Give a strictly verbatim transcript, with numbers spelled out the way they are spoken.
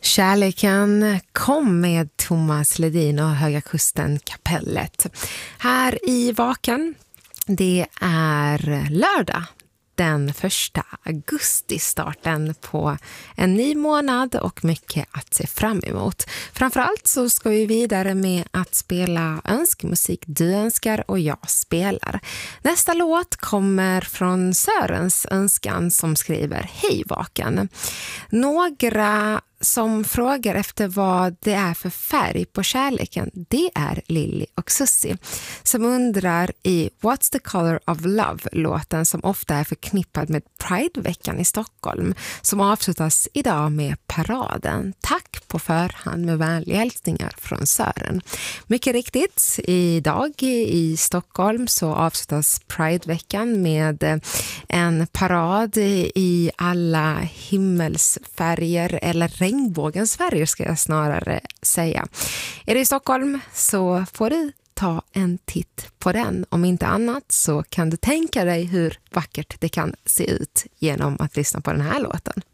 Kärleken kom med Thomas Ledin och Höga Kusten kapellet. Här i Vaken, det är lördag den första augusti, starten på en ny månad och mycket att se fram emot. Framförallt så ska vi vidare med att spela önskemusik. Du önskar och jag spelar. Nästa låt kommer från Sörens önskan som skriver: Hej Vaken. Några som frågar efter vad det är för färg på kärleken, det är Lilly och Susie som undrar i What's the color of love-låten som ofta är förknippad med Pride-veckan i Stockholm som avslutas idag med paraden. Tack på förhand med vänliga hälsningar från Sören. Mycket riktigt, idag i Stockholm så avslutas Pride-veckan med en parad i alla himmelsfärger eller regnbågens färger ska jag snarare säga. Är du i Stockholm så får du ta en titt på den. Om inte annat så kan du tänka dig hur vackert det kan se ut genom att lyssna på den här låten.